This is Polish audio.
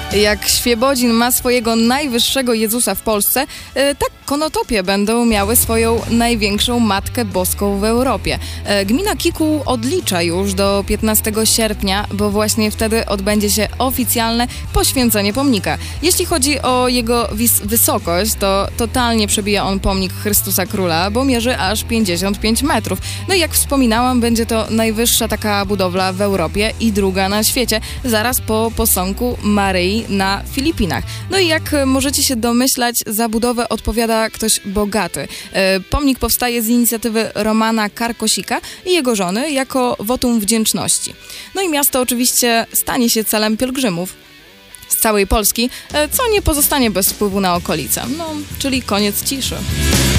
Jak Świebodzin ma swojego najwyższego Jezusa w Polsce, tak Konotopie będą miały swoją największą Matkę Boską w Europie. Gmina Kikuł odlicza już do 15 sierpnia, bo właśnie wtedy odbędzie się oficjalne poświęcenie pomnika. Jeśli chodzi o jego wysokość, to totalnie przebija on pomnik Chrystusa Króla, bo mierzy aż 55 metrów. No i jak wspominałam, będzie to najwyższa taka budowla w Europie i druga na świecie, zaraz po posągu Maryi na Filipinach. No i jak możecie się domyślać, za budowę odpowiada ktoś bogaty. Pomnik powstaje z inicjatywy Romana Karkosika i jego żony jako wotum wdzięczności. No i miasto oczywiście stanie się celem pielgrzymów z całej Polski, co nie pozostanie bez wpływu na okolice. No, czyli koniec ciszy.